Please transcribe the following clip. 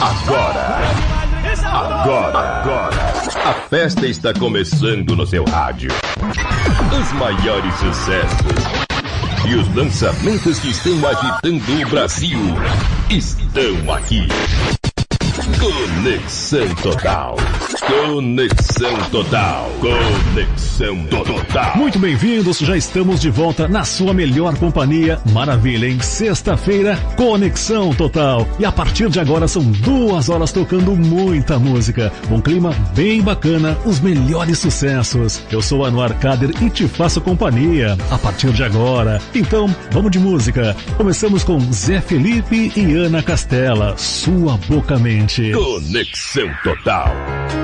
Agora, a festa está começando no seu rádio. Os maiores sucessos e os lançamentos que estão agitando o Brasil estão aqui. Conexão Total. Conexão Total. Conexão Total. Muito bem-vindos, já estamos de volta na sua melhor companhia. Maravilha, hein? Sexta-feira, Conexão Total. E a partir de agora são 2 horas tocando muita música. Um clima bem bacana, os melhores sucessos. Eu sou Anuar Kader e te faço companhia a partir de agora. Então, vamos de música. Começamos com Zé Felipe e Ana Castela, Sua Boca Mente. Conexão Total.